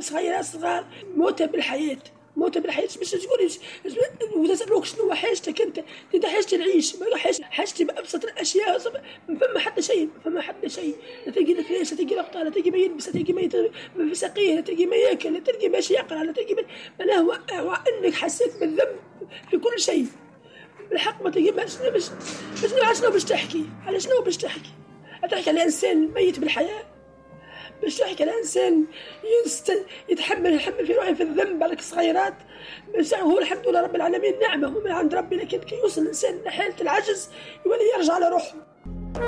صغيرات صغار موتى بالحياة مش تقول وتسألوك شنو حاجتك انت حاجتي نعيش، ما حاجتي بأبسط الاشياء، ما فما حتى شيء لا تلقي الفلوس، لا تلقي الأقطار، لا تلقي ما يلبس، لا تلقي ما في سقيه، لا تلقي ما ياكل، لا تلقي ماشي يقرا، لا تلقي معناه هو انك حسيت بالذنب في كل شيء بالحق. ما تلقي شنو باش تحكي على شنو باش تحكي على انسان ميت بالحياه، باش تحكي على انسان يتحمل في روحه في الذنب على صغيرات. بس هو الحمد لله رب العالمين نعمه من عند ربي، لكن كي يوصل الانسان لحاله العجز يولي يرجع على روحه،